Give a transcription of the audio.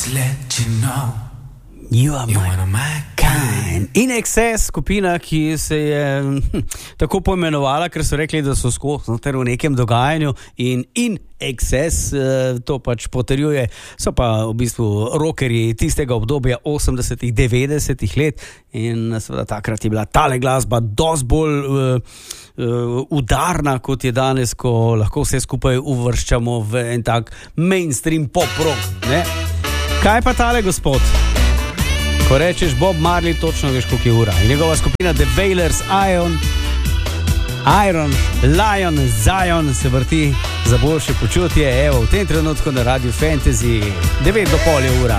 You are my kind. In Excess, skupina, ki se je tako poimenovala, ker so rekli, da so skozi v nekem dogajanju in Excess, to pač potrjuje, so pa v bistvu rockerji tistega obdobja 80-ih, 90-ih let in seveda takrat je bila tale glasba dosti bolj udarna, kot je danes, ko lahko vse skupaj uvrščamo v en tak mainstream pop rock, ne? Kaj pa tale gospod? Ko rečeš Bob Marley, točno veš, koliko je ura. In njegova skupina The Wailers, Iron Lion Zion se vrti za boljše počutje. Evo, v tem trenutku na Radio Fantasy 9:30 ura.